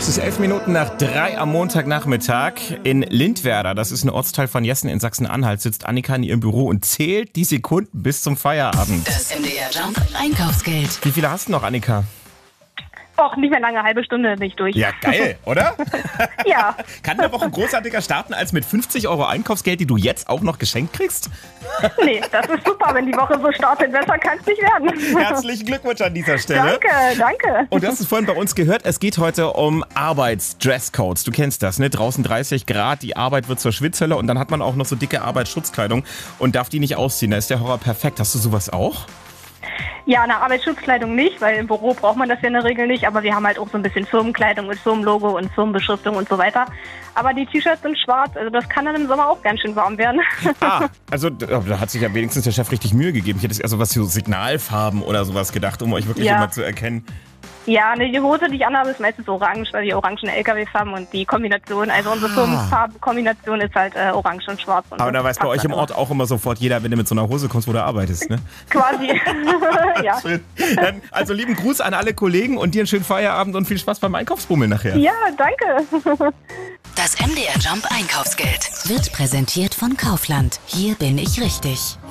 Es ist 11 Minuten nach 3 am Montagnachmittag. In Lindwerder, das ist ein Ortsteil von Jessen in Sachsen-Anhalt, sitzt Annika in ihrem Büro und zählt die Sekunden bis zum Feierabend. Das MDR Jump Einkaufsgeld. Wie viele hast du noch, Annika? Och, nicht mehr lange, halbe Stunde bin ich durch. Ja, geil, oder? Ja. Kann der Woche großartiger starten als mit 50 Euro Einkaufsgeld, die du jetzt auch noch geschenkt kriegst? Nee, das ist super, wenn die Woche so startet. Besser kann es nicht werden. Herzlichen Glückwunsch an dieser Stelle. Danke. Und du hast es vorhin bei uns gehört, es geht heute um Arbeitsdresscodes. Du kennst das, ne? Draußen 30 Grad, die Arbeit wird zur Schwitzhölle und dann hat man auch noch so dicke Arbeitsschutzkleidung und darf die nicht ausziehen. Da ist der Horror perfekt. Hast du sowas auch? Ja, eine Arbeitsschutzkleidung nicht, weil im Büro braucht man das ja in der Regel nicht. Aber wir haben halt auch so ein bisschen Firmenkleidung mit Firmenlogo und Firmenbeschriftung und so weiter. Aber die T-Shirts sind schwarz, also das kann dann im Sommer auch ganz schön warm werden. Also da hat sich ja wenigstens der Chef richtig Mühe gegeben. Ich hätte eher sowas wie Signalfarben oder sowas gedacht, um euch wirklich immer zu erkennen. Ja, die Hose, die ich anhabe, ist meistens orange, weil wir orangen LKW-Farben und die Kombination, also unsere Firmenfarbenkombination ist halt orange und schwarz. Und aber da weiß bei euch im Ort auch immer sofort jeder, wenn du mit so einer Hose kommst, wo du arbeitest, ne? Quasi, ja. Schön. Dann, also lieben Gruß an alle Kollegen und dir einen schönen Feierabend und viel Spaß beim Einkaufsbummel nachher. Ja, danke. Das MDR Jump Einkaufsgeld wird präsentiert von Kaufland. Hier bin ich richtig.